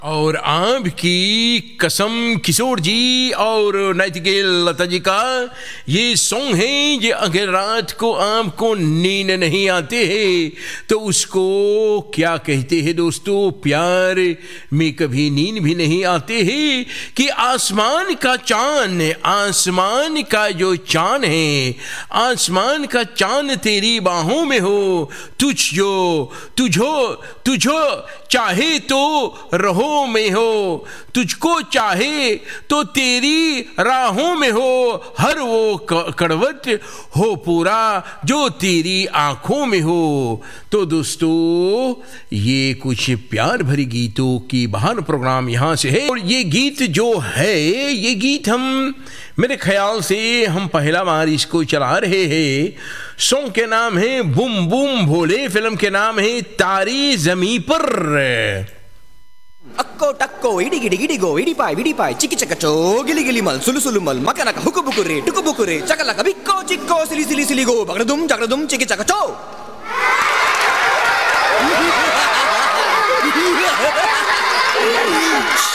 और आपकी कसम किशोर जी और नैतिकेल लता जी का ये सॉन्ग है। ये अगर रात को आपको नींद नहीं आते हैं तो उसको क्या कहते हैं दोस्तों, प्यार में कभी नींद भी नहीं आते हैं कि आसमान का चांद, आसमान का जो चांद है, आसमान का चांद तेरी बाहों में हो, तुझो चाहे तो रहो में हो, तुझको चाहे तो तेरी राहों में हो, हर वो कड़वट हो पूरा जो तेरी आंखों में हो। तो दोस्तों ये कुछ प्यार भरी गीतों की बहार प्रोग्राम यहाँ से है। और ये गीत जो है, ये गीत हम मेरे ख्याल से हम पहला बार इसको चला रहे हैं। सॉन्ग के नाम है बूम बूम भोले, फिल्म के नाम है तारी जमी पर। अक्को टक्को इडी गिडी गिडी गो इडी पाई चिकी चकचो गिली गिली मल सुलु सुलु मल मकनक हुकु बुकुरे टुकु बुकुरे चकलक बिक्को चिक्को सिली सिली सिली गो बगड़दुम चिकी चकचो।